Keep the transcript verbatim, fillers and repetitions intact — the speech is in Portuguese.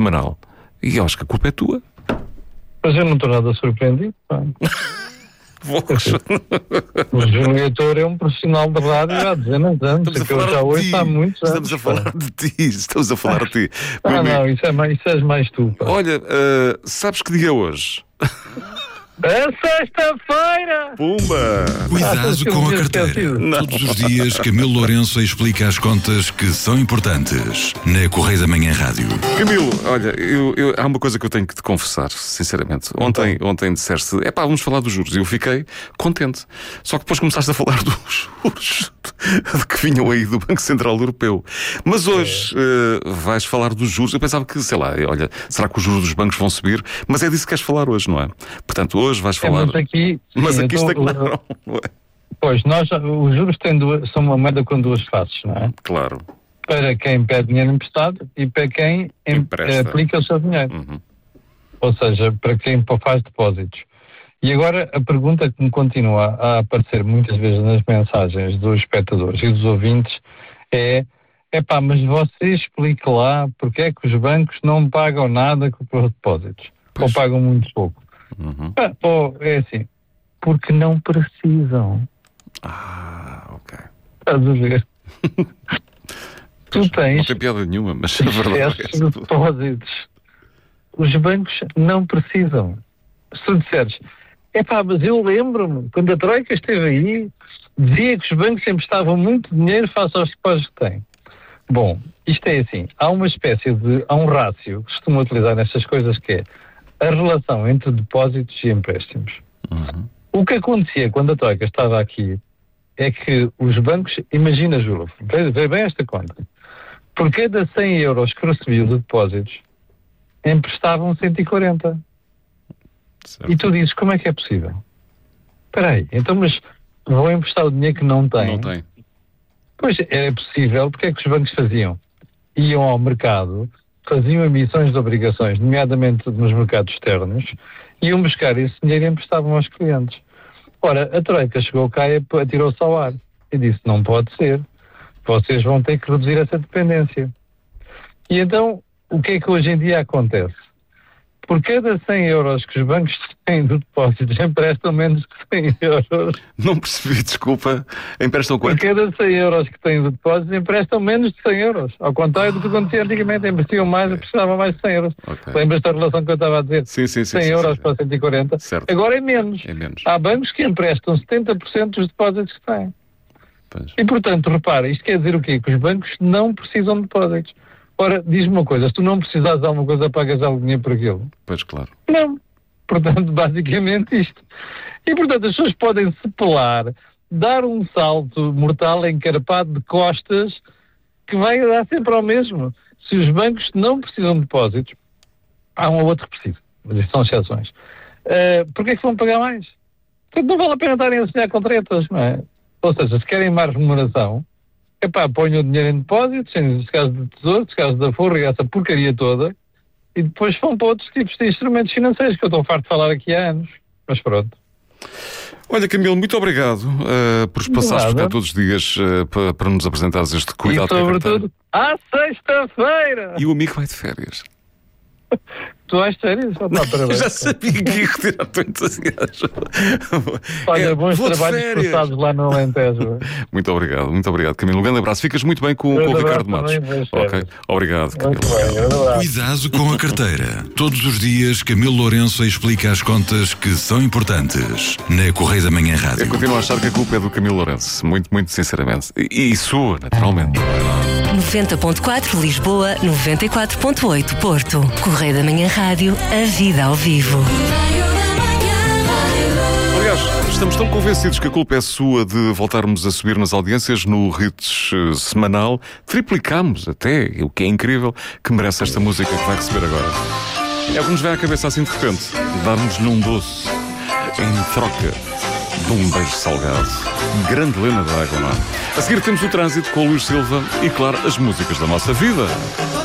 semanal. E eu acho que a culpa é tua. Mas eu não estou nada surpreendido. O João Leitor é um profissional de rádio há dezenas de anos. Estamos a que eu já falar de ouço ti. há muitos anos. Estamos a falar de ti. Estamos a falar de ti. Ah, Meu não, amigo, isso é mais, isso és mais tu. Pá. olha, uh, sabes que dia é hoje? É sexta-feira! Pumba! Cuidado com a carteira. Todos os dias, Camilo Lourenço explica as contas que são importantes na Correio da Manhã Rádio. Camilo, olha, eu, eu, há uma coisa que eu tenho que te confessar, sinceramente. Ontem, ontem disseste, é pá, vamos falar dos juros. E eu fiquei contente. Só que depois começaste a falar dos juros que vinham aí do Banco Central Europeu. Mas hoje uh, vais falar dos juros. Eu pensava que, sei lá, olha, será que os juros dos bancos vão subir? Mas é disso que queres falar hoje, não é? Portanto, hoje vais falar. É, mas aqui, mas sim, aqui tô, estagnaram. Pois, nós, os juros têm duas, são uma moeda com duas faces, não é? Claro. Para quem pede dinheiro emprestado e para quem em, aplica o seu dinheiro. Uhum. Ou seja, para quem faz depósitos. E agora a pergunta que me continua a aparecer muitas vezes nas mensagens dos espectadores e dos ouvintes é: epá, mas você explique lá porque é que os bancos não pagam nada com os depósitos. Pois. Ou pagam muito pouco. Uhum. Ah, ou é assim, porque não precisam. Ah, ok. Estás a ver? Tu tens. Não tem piada nenhuma, mas a verdade é de depósitos. Os bancos não precisam. Se tu disseres, epá, mas eu lembro-me, quando a Troika esteve aí, dizia que os bancos emprestavam muito dinheiro face aos depósitos que têm. Bom, isto é assim, há uma espécie de, há um rácio que costumam utilizar nestas coisas que é a relação entre depósitos e empréstimos. Uhum. O que acontecia quando a Troika estava aqui é que os bancos, imagina, Júlio, vê, vê bem esta conta, por cada cem euros que recebiam de depósitos, emprestavam cento e quarenta. Certo. E tu dizes, como é que é possível? Espera aí, então, mas vou emprestar o dinheiro que não tem? Não tem. Pois, é possível, porque é que os bancos faziam? Iam ao mercado, faziam emissões de obrigações, nomeadamente nos mercados externos, iam buscar esse dinheiro e emprestavam aos clientes. Ora, a Troika chegou cá e atirou-se ao ar e disse, não pode ser, vocês vão ter que reduzir essa dependência. E então, o que é que hoje em dia acontece? Por cada cem euros que os bancos têm de depósitos, emprestam menos que cem euros. Não percebi, desculpa. Emprestam quanto? Por cada cem euros que têm de depósitos, emprestam menos de cem euros. Ao contrário do que acontecia antigamente, investiam mais e precisavam mais de cem euros. Okay. Lembras da relação que eu estava a dizer? Sim, sim, sim. cem sim, euros sim, para cento e quarenta. Certo. Agora é menos. É menos. Há bancos que emprestam setenta por cento dos depósitos que têm. Pois. E, portanto, repara, isto quer dizer o quê? Que os bancos não precisam de depósitos. Ora, diz-me uma coisa, se tu não precisares de alguma coisa, pagas algum dinheiro por aquilo? Pois, claro. Não. Portanto, basicamente isto. E, portanto, as pessoas podem se pelar, dar um salto mortal encarpado de costas que vai dar sempre ao mesmo. Se os bancos não precisam de depósitos, há um ou outro que precisa, mas isto são exceções. Uh, Porquê é que vão pagar mais? Portanto, não vale a pena estarem a assinar com tretas, não é? Ou seja, se querem mais remuneração, epá, ponham o dinheiro em depósitos, nos casos de tesouro, nos casos da forra e essa porcaria toda, e depois vão para outros tipos de instrumentos financeiros, que eu estou farto de falar aqui há anos. Mas pronto. Olha, Camilo, muito obrigado uh, por passares por cá todos os dias uh, para, para nos apresentares este cuidado. E sobretudo, à sexta-feira! E o amigo vai de férias. Tu vais de férias? Oh, pá, parabéns. Já sabia que ia retirar o teu entusiasmo. Olha, é, bons trabalhos passados lá no Alentejo. Muito obrigado, muito obrigado, Camilo. Um grande abraço. Ficas muito bem com, com o Ricardo Matos. Ok, obrigado, Camilo. Bem, cuidado com a carteira. Todos os dias, Camilo Lourenço explica as contas que são importantes na Correio da Manhã Rádio. Eu continuo a achar que a culpa é do Camilo Lourenço, muito, muito sinceramente. E, e sua, naturalmente. noventa ponto quatro Lisboa, noventa e quatro ponto oito Porto. Correio da Manhã Rádio, a vida ao vivo. Aliás, estamos tão convencidos que a culpa é sua de voltarmos a subir nas audiências no Hits uh, semanal, triplicamos até, o que é incrível, que merece esta música que vai receber agora. É o que nos vem à cabeça assim de repente, dar-nos num doce, em troca de um beijo salgado. Grande Lena d'Água, não é? A seguir temos o trânsito com o Luís Silva e, claro, as músicas da nossa vida.